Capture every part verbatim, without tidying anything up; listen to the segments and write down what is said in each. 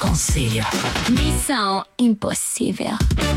Conselho. Missão impossível.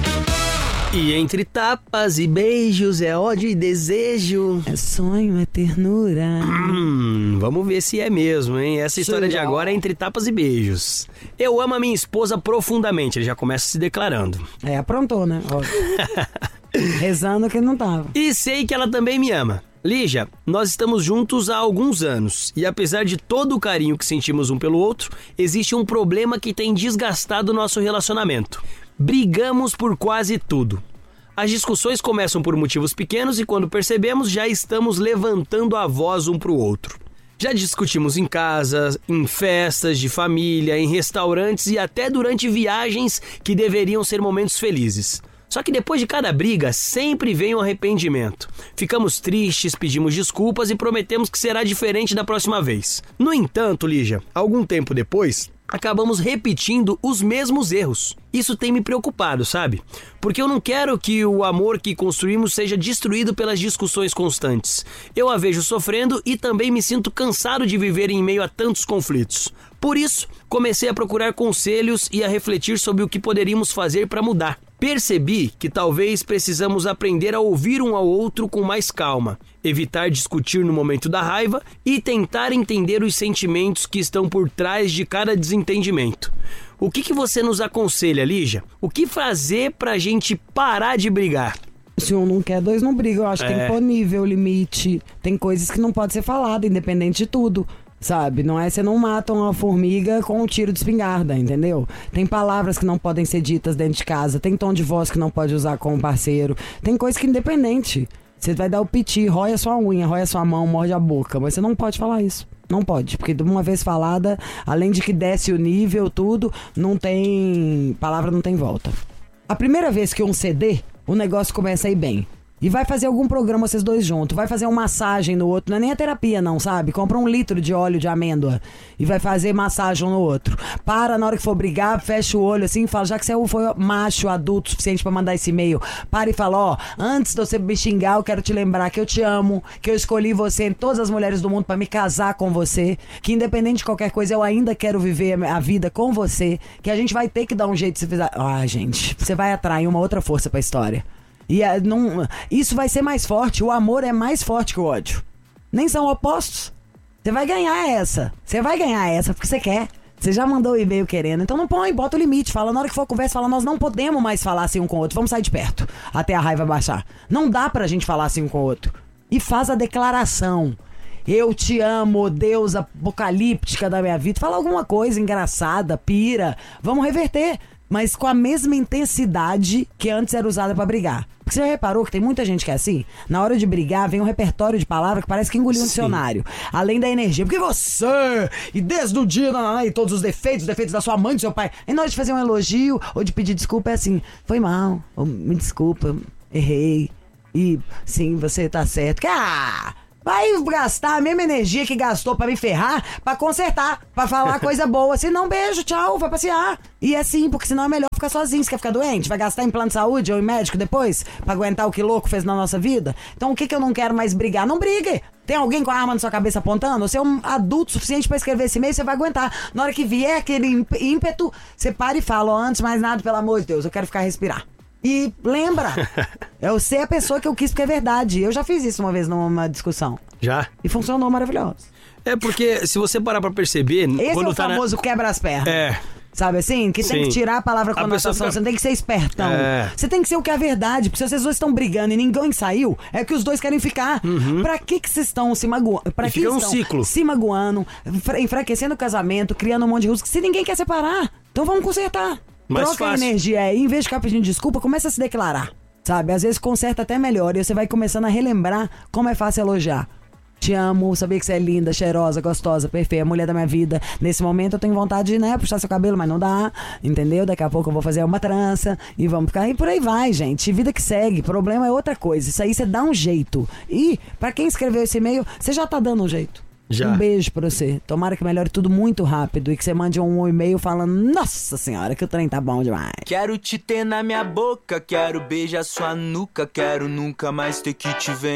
E entre tapas e beijos é ódio e desejo. É sonho, é ternura. Hum, vamos ver se é mesmo, hein? Essa história de agora é entre tapas e beijos. Eu amo a minha esposa profundamente. Ele já começa se declarando. É, aprontou, né? Rezando que ele não tava. E sei que ela também me ama. Lígia, nós estamos juntos há alguns anos e apesar de todo o carinho que sentimos um pelo outro, existe um problema que tem desgastado o nosso relacionamento. Brigamos por quase tudo. As discussões começam por motivos pequenos e quando percebemos já estamos levantando a voz um pro outro. Já discutimos em casa, em festas de família, em restaurantes e até durante viagens que deveriam ser momentos felizes. Só que depois de cada briga, sempre vem um arrependimento. Ficamos tristes, pedimos desculpas e prometemos que será diferente da próxima vez. No entanto, Lígia, algum tempo depois, acabamos repetindo os mesmos erros. Isso tem me preocupado, sabe? Porque eu não quero que o amor que construímos seja destruído pelas discussões constantes. Eu a vejo sofrendo e também me sinto cansado de viver em meio a tantos conflitos. Por isso, comecei a procurar conselhos e a refletir sobre o que poderíamos fazer para mudar. Percebi que talvez precisamos aprender a ouvir um ao outro com mais calma, evitar discutir no momento da raiva e tentar entender os sentimentos que estão por trás de cada desentendimento. O que, que você nos aconselha, Lígia? O que fazer pra gente parar de brigar? Se um não quer, dois não brigam. Eu acho que É. tem que pôr nível, limite. Tem coisas que não pode ser falado, independente de tudo. Sabe? Não é você não mata uma formiga com um tiro de espingarda, entendeu? Tem palavras que não podem ser ditas dentro de casa. Tem tom de voz que não pode usar com o parceiro. Tem coisa que é independente. Você vai dar o piti, rói a sua unha, rói a sua mão, morde a boca. Mas você não pode falar isso. Não pode, porque de uma vez falada, além de que desce o nível, tudo, não tem... palavra não tem volta. A primeira vez que um ceder, o negócio começa a ir bem. E vai fazer algum programa vocês dois juntos, vai fazer uma massagem no outro, não é nem a terapia não, sabe? Compra um litro de óleo de amêndoa e vai fazer massagem um no outro. Para na hora que for brigar, fecha o olho assim e fala, já que você foi macho, adulto o suficiente pra mandar esse e-mail, para e fala, ó, antes de você me xingar, eu quero te lembrar que eu te amo, que eu escolhi você em todas as mulheres do mundo pra me casar com você, que independente de qualquer coisa, eu ainda quero viver a vida com você, que a gente vai ter que dar um jeito de se fizer... Ah, gente, você vai atrair uma outra força pra história. E é, não, isso vai ser mais forte. O amor é mais forte que o ódio. Nem são opostos. Você vai ganhar essa. Você vai ganhar essa porque você quer. Você já mandou o e-mail querendo. Então não põe, bota o limite. Fala, na hora que for conversa, fala, nós não podemos mais falar assim um com o outro. Vamos sair de perto até a raiva baixar. Não dá pra gente falar assim um com o outro. E faz a declaração. Eu te amo, Deus apocalíptica da minha vida. Fala alguma coisa engraçada, pira. Vamos reverter. Mas com a mesma intensidade que antes era usada pra brigar. Porque você já reparou que tem muita gente que é assim? Na hora de brigar, vem um repertório de palavras que parece que engoliu um Sim. dicionário. Além da energia. Porque você, e desde o dia, não, não, não, e todos os defeitos, os defeitos da sua mãe, do seu pai. Em hora de fazer um elogio ou de pedir desculpa, é assim, foi mal, ou, me desculpa, errei. E sim, você tá certo. Ah! Vai gastar a mesma energia que gastou pra me ferrar, pra consertar, pra falar coisa boa. Se não, beijo, tchau, vai passear. E é sim, porque senão é melhor ficar sozinho. Você quer ficar doente? Vai gastar em plano de saúde ou em médico depois? Pra aguentar o que louco fez na nossa vida? Então o que que eu não quero mais brigar? Não brigue! Tem alguém com a arma na sua cabeça apontando? Você é um adulto suficiente pra escrever esse e-mail, você vai aguentar. Na hora que vier aquele ímpeto, você para e fala, ó, antes mais nada, pelo amor de Deus, eu quero ficar respirar. E lembra, eu sei a pessoa que eu quis porque é verdade. Eu já fiz isso uma vez numa discussão. Já? E funcionou maravilhoso. É porque se você parar pra perceber... Esse quando é o tá famoso na... quebra as pernas. É. Sabe assim? Que tem Sim. que tirar a palavra A conotação. pessoa fica- Você não tem que ser espertão. É. Você tem que ser o que é a verdade. Porque se vocês dois estão brigando e ninguém saiu, é que os dois querem ficar. Uhum. Pra que que vocês estão se magoando? Pra E que fica um estão ciclo. se magoando, enfra- enfraquecendo o casamento, criando um monte de rusga, se ninguém quer separar? Então vamos consertar. Mais Troca a fácil. energia aí, em vez de ficar pedindo desculpa, começa a se declarar. Sabe? Às vezes conserta até melhor e você vai começando a relembrar como é fácil elogiar. Te amo, sabia que você é linda, cheirosa, gostosa, perfeita, mulher da minha vida. Nesse momento eu tenho vontade de, né, puxar seu cabelo, mas não dá, entendeu? Daqui a pouco eu vou fazer uma trança e vamos ficar... E por aí vai, gente. Vida que segue. Problema é outra coisa. Isso aí você dá um jeito. E, pra quem escreveu esse e-mail, você já tá dando um jeito. Já. Um beijo pra você. Tomara que melhore tudo muito rápido e que você mande um e-mail falando, nossa senhora, que o trem tá bom demais. Quero te ter na minha boca, quero beijar sua nuca, quero nunca mais ter que te ver